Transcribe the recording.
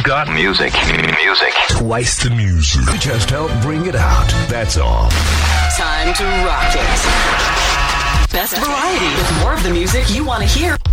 got music. Twice the music. Just help bring it out. That's all. Time to rock it. Best variety with more of the music you want to hear.